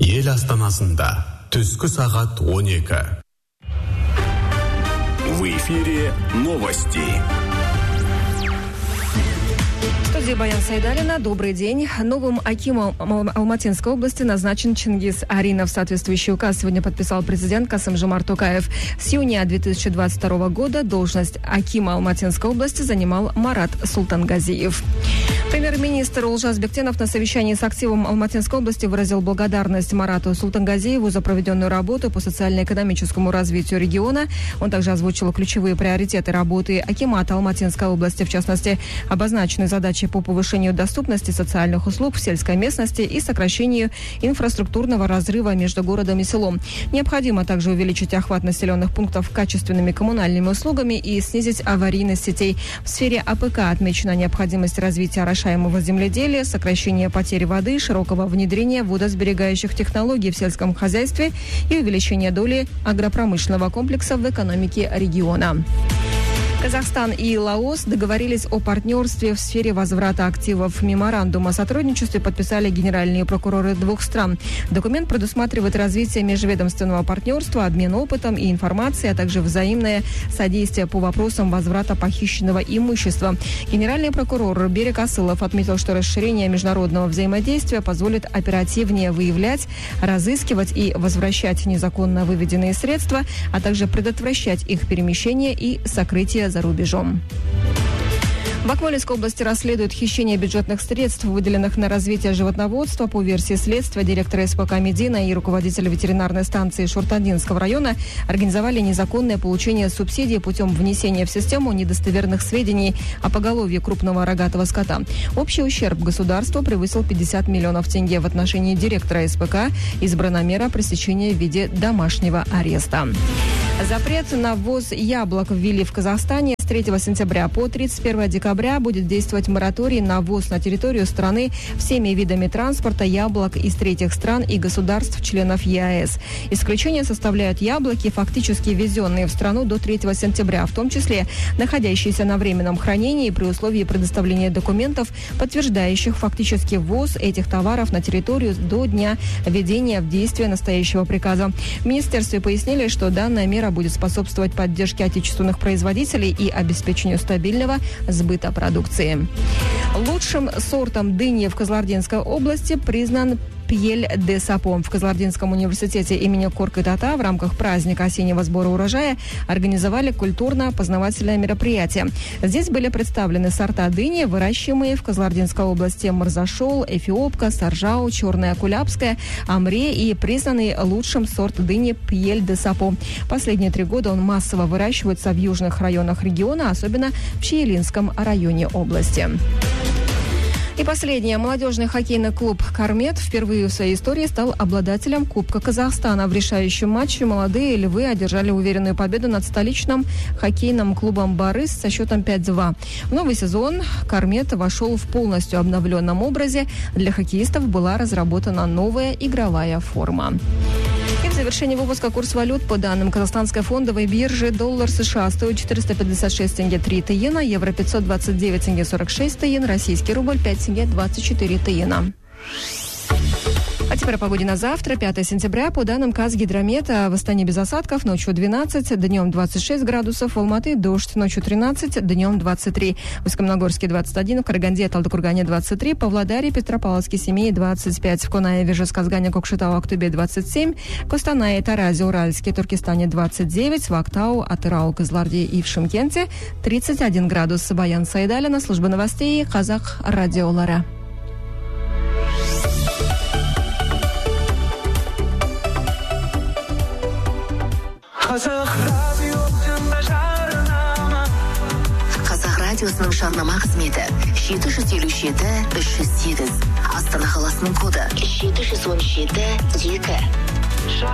Ел астанасында түскі сағат 12. В эфире новости. В студии Баян Сайдалина. Добрый день. Новым акимом Алматинской области назначен Чингиз Аринов. Соответствующий указ сегодня подписал президент Касым-Жомарт Токаев. С июня 2022 года должность акима Алматинской области занимал Марат Султангазиев. Премьер-министр Олжас Бектенов на совещании с активом Алматинской области выразил благодарность Марату Султангазиеву за проведенную работу по социально-экономическому развитию региона. Он также озвучил ключевые приоритеты работы акимата Алматинской области, в частности, обозначены задачи по повышению доступности социальных услуг в сельской местности и сокращению инфраструктурного разрыва между городом и селом. Необходимо также увеличить охват населенных пунктов качественными коммунальными услугами и снизить аварийность сетей. В сфере АПК отмечена необходимость развития орошаемого земледелия, сокращения потери воды, широкого внедрения водосберегающих технологий в сельском хозяйстве и увеличения доли агропромышленного комплекса в экономике региона. Казахстан и Лаос договорились о партнерстве в сфере возврата активов. Меморандум о сотрудничестве подписали генеральные прокуроры двух стран. Документ предусматривает развитие межведомственного партнерства, обмен опытом и информацией, а также взаимное содействие по вопросам возврата похищенного имущества. Генеральный прокурор Берик Асылов отметил, что расширение международного взаимодействия позволит оперативнее выявлять, разыскивать и возвращать незаконно выведенные средства, а также предотвращать их перемещение и сокрытие за рубежом. В Акмолинской области расследуют хищение бюджетных средств, выделенных на развитие животноводства. По версии следствия, директор СПК «Медина» и руководитель ветеринарной станции Шортандинского района организовали незаконное получение субсидий путем внесения в систему недостоверных сведений о поголовье крупного рогатого скота. Общий ущерб государству превысил 50 миллионов тенге. В отношении директора СПК избрана мера пресечения в виде домашнего ареста. Запрет на ввоз яблок ввели в Казахстане. С 3 сентября по 31 декабря будет действовать мораторий на ввоз на территорию страны всеми видами транспорта яблок из третьих стран и государств-членов ЕАЭС. Исключение составляют яблоки, фактически ввезенные в страну до 3 сентября, в том числе находящиеся на временном хранении при условии предоставления документов, подтверждающих фактический ввоз этих товаров на территорию до дня введения в действие настоящего приказа. В министерстве пояснили, что данная мера будет способствовать поддержке отечественных производителей и обеспечению стабильного сбыта продукции. Лучшим сортом дыни в Кызылординской области признан Пьель де Сапо. В Кызылординском университете имени Коркы-Тата в рамках праздника осеннего сбора урожая организовали культурно-познавательное мероприятие. Здесь были представлены сорта дыни, выращиваемые в Кызылординской области: Марзашол, Эфиопка, Саржау, Черная Кулябская, Амре, и признанный лучшим сорт дыни Пьель де Сапо. Последние 3 года он массово выращивается в южных районах региона, особенно в Чиелинском районе области. И последнее. Молодежный хоккейный клуб «Кармет» впервые в своей истории стал обладателем Кубка Казахстана. В решающем матче молодые львы одержали уверенную победу над столичным хоккейным клубом «Барыс» со счетом 5-2. В новый сезон «Кармет» вошел в полностью обновленном образе. Для хоккеистов была разработана новая игровая форма. И в завершении выпуска курс валют. По данным Казахстанской фондовой биржи, доллар США стоит 456 тенге 3 тиена, евро 529 тенге 46 тиен, российский рубль 5 тенге 24 тиена. А теперь о погоде на завтра, 5 сентября. По данным Казгидромета, в Астане без осадков, ночью 12, днем 26 градусов, в Алматы дождь, ночью 13, днем 23, в Усть-Каменогорске 21, в Караганде и Талдыкургане 23, в Павлодаре, Петропавловске, Семее 25, в Конаеве, Жезказгане, Кокшетау, Актубе 27, в Костанае, Таразе, Уральске, Туркестане 29, в Актау, Атырау, Кызылорде и в Шымкенте 31 градус. Баян Сайдалина, служба новостей, Казах радиолары. Қазақ радиосының жарнама қызметі 757-308. Астана қаласының коды 717-2.